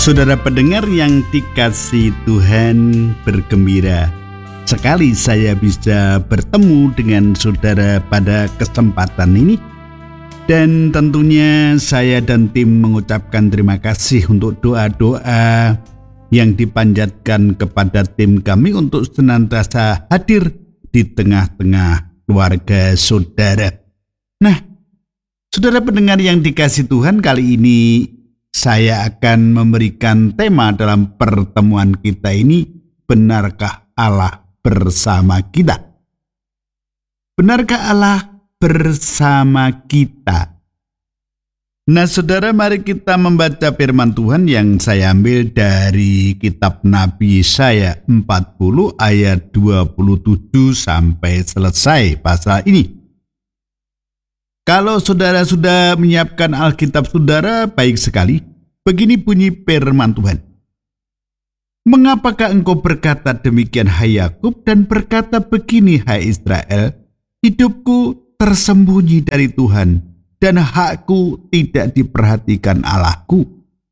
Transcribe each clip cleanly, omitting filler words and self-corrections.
Saudara pendengar yang dikasihi Tuhan, bergembira sekali saya bisa bertemu dengan saudara pada kesempatan ini. Dan tentunya saya dan tim mengucapkan terima kasih untuk doa-doa yang dipanjatkan kepada tim kami untuk senantiasa hadir di tengah-tengah keluarga saudara. Nah, saudara pendengar yang dikasihi Tuhan, kali ini saya akan memberikan tema dalam pertemuan kita ini, benarkah Allah bersama kita? Benarkah Allah bersama kita? Nah saudara, mari kita membaca firman Tuhan yang saya ambil dari kitab Nabi Yesaya 40 ayat 27 sampai selesai pasal ini. Kalau saudara sudah menyiapkan Alkitab saudara, baik sekali. Begini bunyi firman Tuhan. Mengapakah engkau berkata demikian, hai Yakub, dan berkata begini, hai Israel, hidupku tersembunyi dari Tuhan, dan hakku tidak diperhatikan Allahku.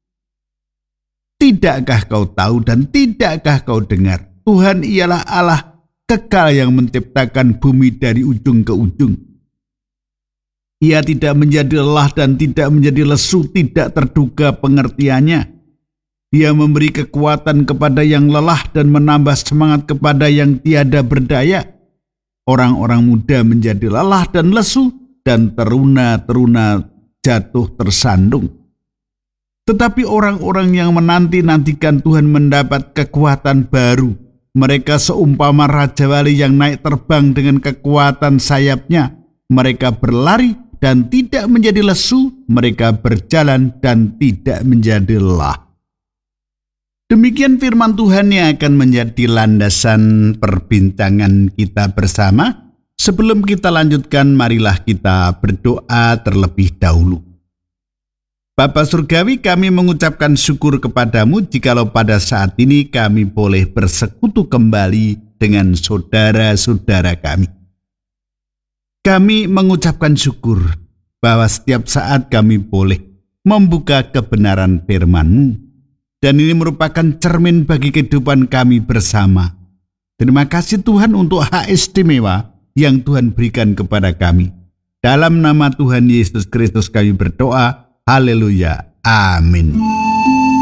Tidakkah kau tahu dan tidakkah kau dengar? Tuhan ialah Allah kekal yang menciptakan bumi dari ujung ke ujung. Ia tidak menjadi lelah dan tidak menjadi lesu, tidak terduga pengertiannya. Ia memberi kekuatan kepada yang lelah dan menambah semangat kepada yang tiada berdaya. Orang-orang muda menjadi lelah dan lesu, dan teruna-teruna jatuh tersandung. Tetapi orang-orang yang menanti-nantikan Tuhan mendapat kekuatan baru. Mereka seumpama raja wali yang naik terbang dengan kekuatan sayapnya. Mereka berlari dan tidak menjadi lesu, mereka berjalan dan tidak menjadi lelah. Demikian firman Tuhan yang akan menjadi landasan perbincangan kita bersama. Sebelum kita lanjutkan, marilah kita berdoa terlebih dahulu. Bapa Surgawi, kami mengucapkan syukur kepadamu jikalau pada saat ini kami boleh bersekutu kembali dengan saudara-saudara kami. Kami mengucapkan syukur bahwa setiap saat kami boleh membuka kebenaran firman-Mu. Dan ini merupakan cermin bagi kehidupan kami bersama. Terima kasih Tuhan untuk hak istimewa yang Tuhan berikan kepada kami. Dalam nama Tuhan Yesus Kristus kami berdoa. Haleluya. Amin.